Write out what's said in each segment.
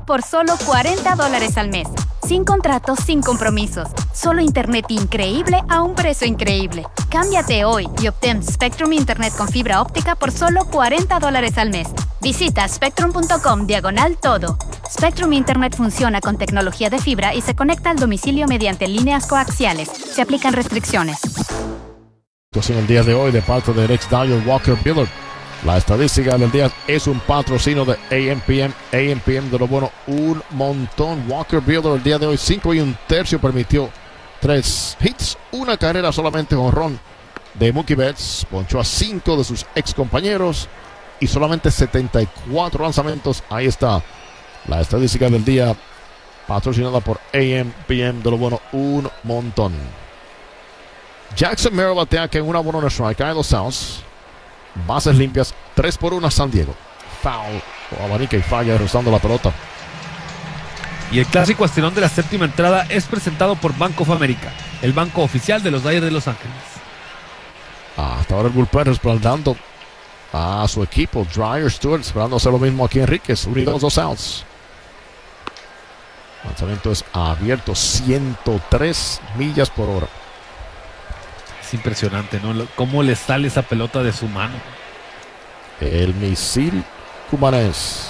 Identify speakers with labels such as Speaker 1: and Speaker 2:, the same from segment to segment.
Speaker 1: por solo $40 al mes. Sin contratos, sin compromisos. Solo internet increíble a un precio increíble. Cámbiate hoy y obtén Spectrum Internet con fibra óptica por solo $40 al mes. Visita spectrum.com/todo. Spectrum Internet funciona con tecnología de fibra y se conecta al domicilio mediante líneas coaxiales. Se aplican restricciones.
Speaker 2: En el día de hoy de parte del ex Dodger Walker Buehler. La estadística del día es un patrocinio de AM/PM. AM/PM de lo bueno, un montón. Walker Buehler el día de hoy 5 1/3, permitió 3 hits, una carrera solamente, jonrón de Mookie Betts, ponchó a 5 de sus ex compañeros y solamente 74 lanzamientos. Ahí está la estadística del día, patrocinada por AM/PM de lo bueno, un montón. Jackson Merrill batea que en una buena strike, hay 2 outs, bases limpias, 3-1 San Diego. Foul, abanica y falla rozando la pelota.
Speaker 3: Y el clásico estirón de la séptima entrada es presentado por Bank of America, el banco oficial de los Dodgers de Los Ángeles.
Speaker 2: Hasta ahora el bullpen respaldando a su equipo. Dreyer, Stewart, esperando hacer lo mismo aquí Enríquez. Unidos, 2 outs. Lanzamiento es abierto, 103 millas por hora.
Speaker 3: Es impresionante, ¿no? Cómo le sale esa pelota de su mano.
Speaker 2: El misil cubanés.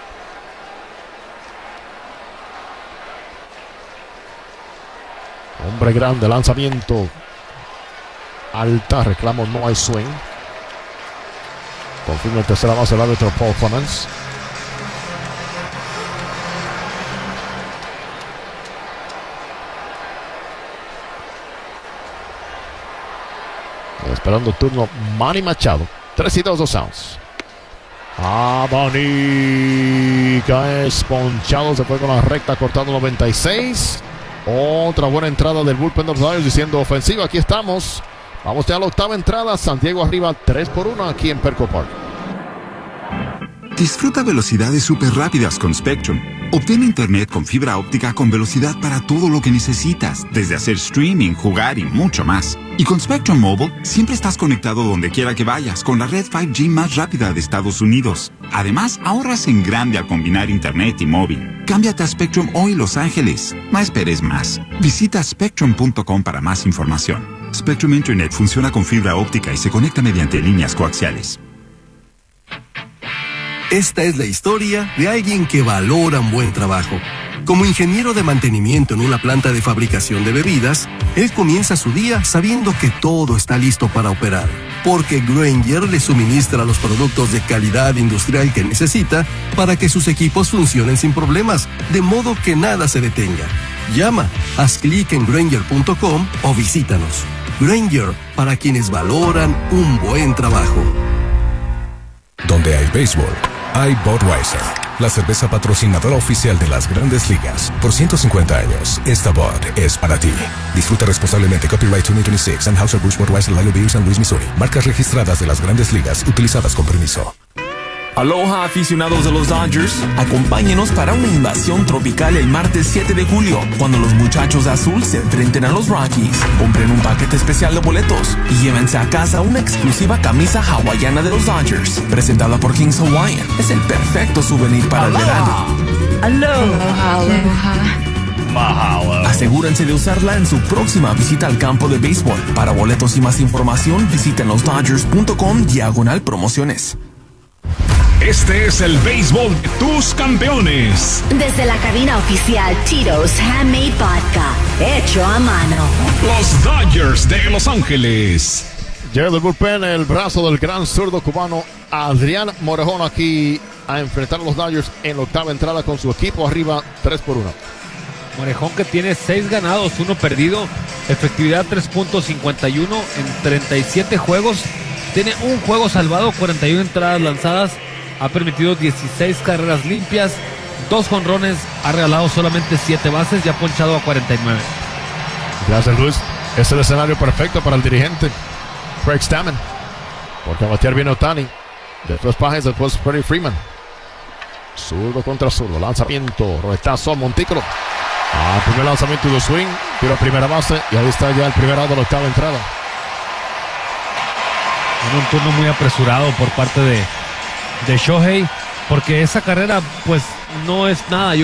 Speaker 2: Hombre grande, lanzamiento alta, reclamo, no hay swing. Confirma el tercera base el árbitro Paul Clemens. Esperando turno Manny Machado. 3-2, 2 outs. Abanica es ponchado, se fue con la recta cortando 96. Otra buena entrada del bullpen de los Dodgers diciendo ofensiva, aquí estamos. Vamos ya a la octava entrada, San Diego arriba 3-1 aquí en Petco Park.
Speaker 4: Disfruta velocidades súper rápidas con Spectrum. Obtén internet con fibra óptica con velocidad para todo lo que necesitas, desde hacer streaming, jugar y mucho más. Y con Spectrum Mobile, siempre estás conectado donde quiera que vayas, con la red 5G más rápida de Estados Unidos. Además, ahorras en grande al combinar internet y móvil. Cámbiate a Spectrum hoy, Los Ángeles. No esperes más. Visita spectrum.com para más información. Spectrum Internet funciona con fibra óptica y se conecta mediante líneas coaxiales.
Speaker 5: Esta es la historia de alguien que valora un buen trabajo. Como ingeniero de mantenimiento en una planta de fabricación de bebidas, él comienza su día sabiendo que todo está listo para operar, porque Grainger le suministra los productos de calidad industrial que necesita para que sus equipos funcionen sin problemas, de modo que nada se detenga. Llama, haz clic en Grainger.com o visítanos. Grainger, para quienes valoran un buen trabajo.
Speaker 6: Donde hay béisbol, hay Budweiser, la cerveza patrocinadora oficial de las Grandes Ligas. Por 150 años, esta Bud es para ti. Disfruta responsablemente. Copyright 2026, Anheuser-Busch Budweiser, Lyle Beer, San Luis, Missouri. Marcas registradas de las Grandes Ligas, utilizadas con permiso.
Speaker 7: Aloha, aficionados de los Dodgers. Acompáñenos para una invasión tropical el martes 7 de julio, cuando los muchachos de azul se enfrenten a los Rockies. Compren un paquete especial de boletos y llévense a casa una exclusiva camisa hawaiana de los Dodgers, presentada por Kings Hawaiian. Es el perfecto souvenir para el verano.
Speaker 8: Mahalo.
Speaker 7: Asegúrense de usarla en su próxima visita al campo de béisbol. Para boletos y más información, visiten losdodgers.com/promociones.
Speaker 8: Este es el béisbol de tus campeones.
Speaker 9: Desde la cabina oficial Tito's Handmade Vodka, hecho a mano.
Speaker 8: Los Dodgers de Los Ángeles.
Speaker 2: Llega del bullpen el brazo del gran zurdo cubano Adrián Morejón aquí a enfrentar a los Dodgers en la octava entrada con su equipo arriba 3-1.
Speaker 3: Morejón, que tiene 6 ganados, 1 perdido, efectividad 3.51 en 37 juegos, tiene un juego salvado, 41 entradas lanzadas, ha permitido 16 carreras limpias, 2 jonrones, ha regalado solamente 7 bases y ha ponchado a 49.
Speaker 2: Gracias, Luis. Es el escenario perfecto para el dirigente Craig Stammen, porque a batear viene Ohtani, después Páez, después Freddie Freeman. Zurdo contra zurdo, lanzamiento, roletazo, Montículo. Primer lanzamiento de swing, tiro a primera base y ahí está ya el primer out de la octava entrada.
Speaker 3: En un turno muy apresurado por parte de Shohei, porque esa carrera pues no es nada.